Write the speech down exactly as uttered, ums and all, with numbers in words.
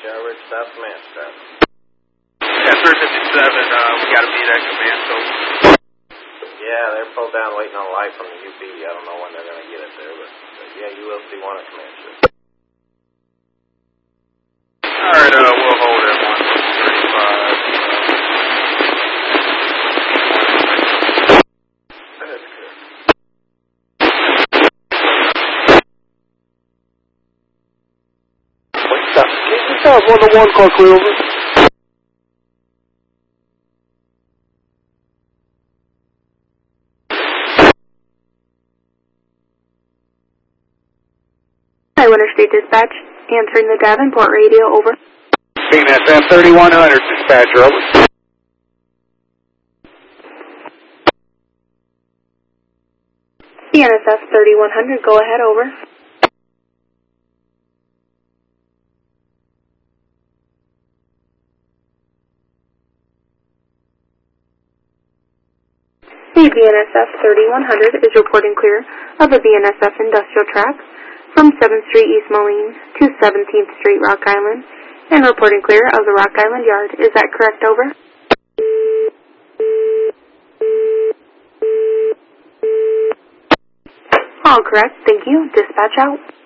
Ridge, South Command, Strat. Yeah, three fifty-seven, uh, we gotta be that command, so. Yeah, they're pulled down waiting on light from the U B. I don't know when they're going to get it there, but, but yeah, U L C one at command ship. Alright, uh, we'll hold at one thirty-five. That's good. Wait, stop. Can you tell us one to one call clear over? Hi, Winter State Dispatch. Answering the Davenport radio, over. B N S F thirty-one hundred, dispatcher, over. B N S F thirty-one hundred, go ahead, over. The B N S F thirty-one hundred is reporting clear of the B N S F industrial track from seventh Street East Moline to seventeenth Street Rock Island, and reporting clear of the Rock Island Yard. Is that correct, over? All correct, thank you. Dispatch out.